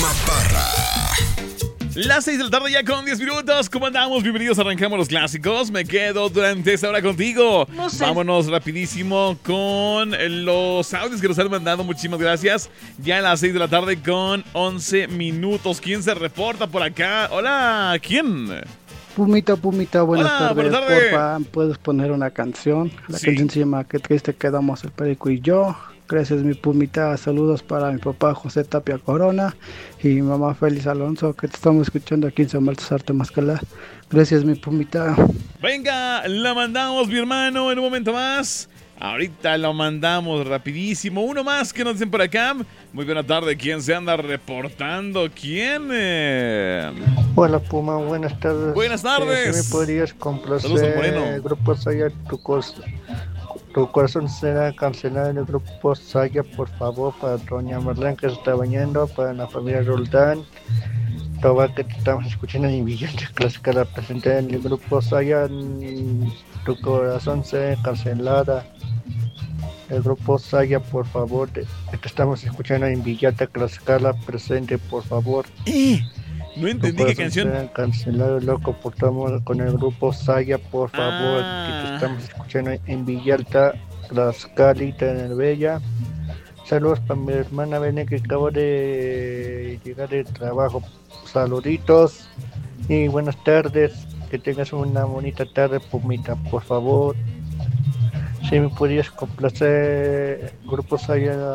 Chama Parra. Las 6 de la tarde ya con 10 minutos. ¿Cómo andamos? Bienvenidos, arrancamos los clásicos. Me quedo durante esta hora contigo. No sé. Vámonos rapidísimo con los audios que nos han mandado. Muchísimas gracias. Ya a las 6 de la tarde con 11 minutos. ¿Quién se reporta por acá? Hola, ¿quién? Pumita, buenas Hola, tardes. buenas tardes. Porfa, ¿puedes poner una canción? La Sí. canción se llama Qué triste quedamos el Perico y yo. Gracias, mi Pumita. Saludos para mi papá José Tapia Corona y mi mamá Félix Alonso, que te estamos escuchando aquí en San Baltasar Temascalá. Gracias, mi Pumita. Venga, la mandamos, mi hermano, en un momento más. Ahorita lo mandamos rapidísimo. Uno más que nos dicen por acá. Muy buena tarde. ¿Quién se anda reportando? ¿Quién? Hola Puma, buenas tardes. Buenas tardes. Si me podrías Saludos, complacer Moreno. el grupo Saya, tu corazón será cancelado en el grupo Saya, por favor, para doña Marlene que se está bañando, para la familia Roldán, todo que te estamos escuchando en Villante Clásica, la presenté en el grupo Saya, tu corazón será cancelada. El grupo Saya, por favor, te estamos escuchando en Villata Tlaxcala, presente, por favor. No entendí qué canción. Cancelado, loco, por todo con el grupo Saya, por favor, que te Ah. estamos escuchando en Villalta, Tlaxcalita, en el Bella. Saludos para mi hermana Bene, que acabo de llegar de trabajo. Saluditos y buenas tardes. Que tengas una bonita tarde, Pumita, por favor. Si me pudieras complacer, grupo Saya.